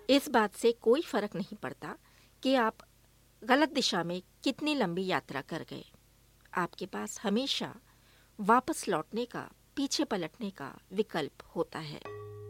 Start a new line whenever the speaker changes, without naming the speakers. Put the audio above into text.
इस बात से कोई फर्क नहीं पड़ता कि आप गलत दिशा में कितनी लंबी यात्रा कर गए। आपके पास हमेशा वापस लौटने का, पीछे पलटने का विकल्प होता है।